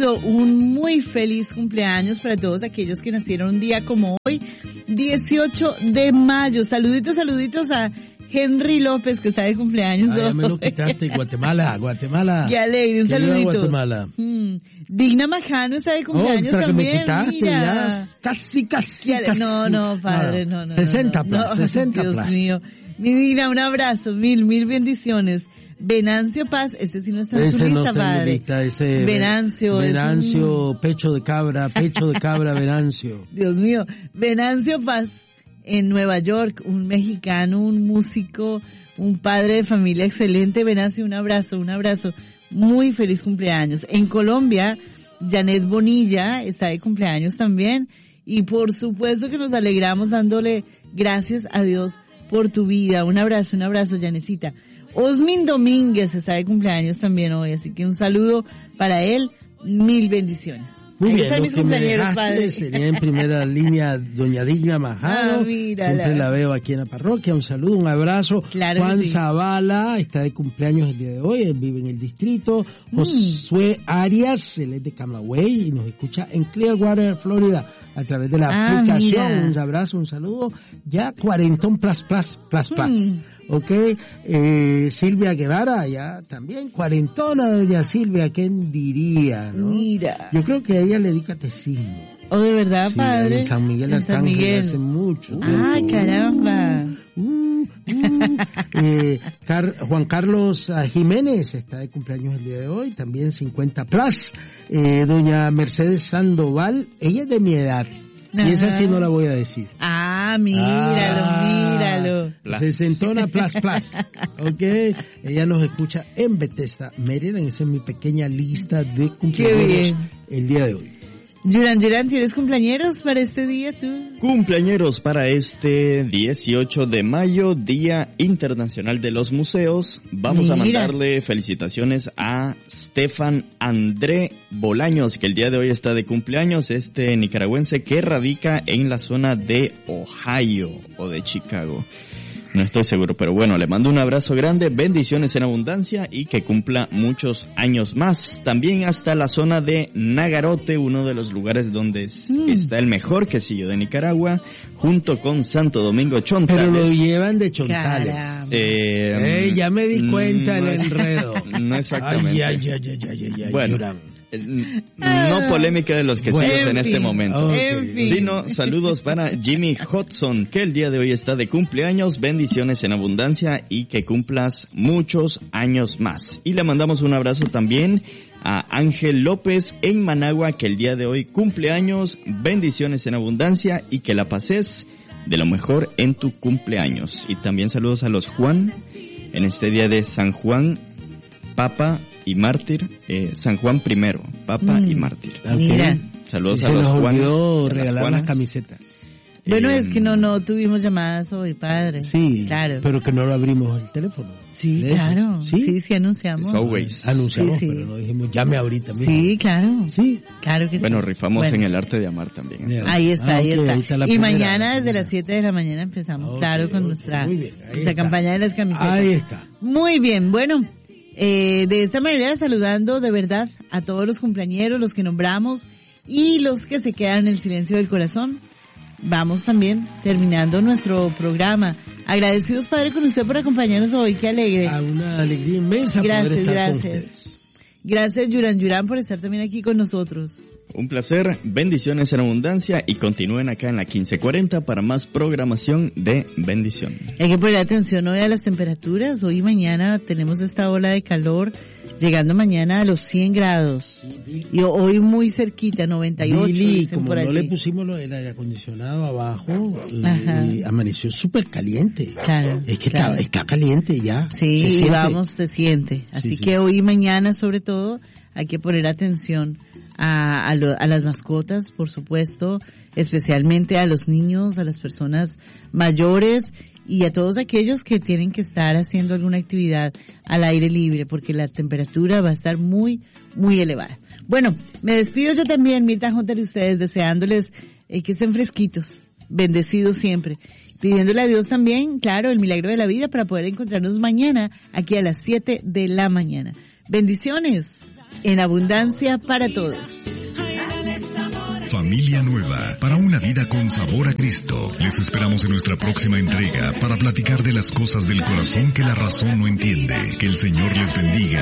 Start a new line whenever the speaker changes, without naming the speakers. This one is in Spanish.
pido un muy feliz cumpleaños para todos aquellos que nacieron un día como hoy, 18 de mayo. Saluditos a Henry López, que está de cumpleaños.
Ya me lo quitaste, Guatemala.
Qué alegre, un saludito.
Guatemala.
Digna Majano está de cumpleaños también.
Me quitaste,
mira.
ya. Casi.
No, padre, no.
60 plus, 60
Dios
plus.
mío. Mi Digna, un abrazo, mil bendiciones. Venancio Paz, ese sí no está en su lista, padre. Venancio,
pecho de cabra, Venancio.
Dios mío, Venancio Paz, en Nueva York, un mexicano, un músico, un padre de familia excelente. Venancio, un abrazo, muy feliz cumpleaños. En Colombia, Janet Bonilla está de cumpleaños también, y por supuesto que nos alegramos dándole gracias a Dios por tu vida. Un abrazo, Janecita. Osmin Domínguez está de cumpleaños también hoy, así que un saludo para él, mil bendiciones.
Muy
ahí
bien,
están mis compañeros, padre.
Sería en primera línea doña Digna Majano, siempre la veo aquí en la parroquia. Un saludo, un abrazo.
Claro,
Juan
sí.
Zavala está de cumpleaños el día de hoy, él vive en el distrito. Josué Arias, él es de Camagüey y nos escucha en Clearwater, Florida, a través de la aplicación.
Mira.
Un abrazo, un saludo. Ya cuarentón plus. Ok, Silvia Guevara, ya también, cuarentona doña Silvia, ¿quién diría, no?
Mira.
Yo creo que a ella le di catecismo.
¿O de verdad,
Sí,
padre?
en San Miguel Arcángel hace mucho tiempo.
Caramba.
Juan Carlos Jiménez está de cumpleaños el día de hoy, también 50 plus. Doña Mercedes Sandoval, ella es de mi edad. Y esa sí no la voy a decir.
Míralo.
Sesentona plus. Ok. Ella nos escucha en Bethesda, Maryland. Esa es mi pequeña lista de cumpleaños el día de hoy.
Yuran, ¿tienes cumpleañeros para este día tú?
Cumpleañeros para este 18 de mayo, Día Internacional de los Museos. Vamos a mandarle felicitaciones a Stefan André Bolaños, que el día de hoy está de cumpleaños, este nicaragüense que radica en la zona de Ohio o de Chicago. No estoy seguro, pero bueno, le mando un abrazo grande, bendiciones en abundancia y que cumpla muchos años más. También hasta la zona de Nagarote, uno de los lugares donde está el mejor quesillo de Nicaragua, junto con Santo Domingo Chontales.
Pero lo llevan de Chontales. Ya me di cuenta el enredo.
No exactamente.
Ay.
Bueno. No polémica de los quesillos en este momento, sino saludos para Jimmy Hudson, que el día de hoy está de cumpleaños, bendiciones en abundancia y que cumplas muchos años más. Y le mandamos un abrazo también a Ángel López en Managua, que el día de hoy cumpleaños, bendiciones en abundancia y que la pases de lo mejor en tu cumpleaños. Y también saludos a los Juan en este día de San Juan, Papa y Mártir, San Juan I, Papa y Mártir.
Mira.
Saludos a los Juanes.
Se nos olvidó regalar las camisetas.
Bueno, es que no tuvimos llamadas hoy, padre.
Sí,
claro.
Pero que no lo abrimos el teléfono.
Sí, claro. Sí, anunciamos.
Anunciamos,
sí.
pero no dijimos llame ahorita mismo.
Sí, claro.
Sí.
Claro que sí.
Bueno, rifamos en el arte de amar también.
Ahí está.
Ahí está la
y
primera.
Mañana desde las 7 de la mañana empezamos, con nuestra campaña de las camisetas.
Ahí está.
Muy bien, bueno. De esta manera saludando de verdad a todos los cumpleañeros, los que nombramos y los que se quedan en el silencio del corazón. Vamos también terminando nuestro programa. Agradecidos, Padre, con usted por acompañarnos hoy. Qué alegre.
Una alegría inmensa poder estar con ustedes.
Gracias, Yuran, por estar también aquí con nosotros.
Un placer, bendiciones en abundancia y continúen acá en la 1540 para más programación de bendición.
Hay que poner atención hoy a las temperaturas. Hoy y mañana tenemos esta ola de calor llegando mañana a los 100 grados. Y hoy muy cerquita, 98.
Billy, como
por
no
allí.
le pusimos el aire acondicionado abajo, y amaneció súper caliente.
Claro.
Es que está caliente ya.
Sí, se siente. Así que hoy y mañana sobre todo hay que poner atención a las mascotas, por supuesto, especialmente a los niños, a las personas mayores y a todos aquellos que tienen que estar haciendo alguna actividad al aire libre, porque la temperatura va a estar muy, muy elevada. Bueno, me despido yo también, Mirta Hunter, y ustedes, deseándoles que estén fresquitos, bendecidos siempre, pidiéndole a Dios también, claro, el milagro de la vida para poder encontrarnos mañana aquí a las 7 de la mañana. Bendiciones. en abundancia para todos.
Familia nueva, para una vida con sabor a Cristo. Les esperamos en nuestra próxima entrega para platicar de las cosas del corazón que la razón no entiende. Que el Señor les bendiga.